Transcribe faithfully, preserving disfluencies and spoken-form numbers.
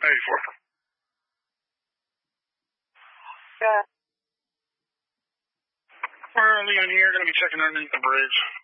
eighty-four. Yeah. We're Leon here, going to be checking underneath the bridge.